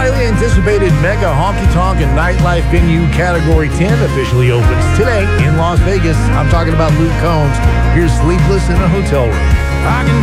highly anticipated mega honky-tonk and nightlife venue Category 10 officially opens today in Las Vegas. I'm talking about Luke Combs. Here's Sleepless in a Hotel Room. I can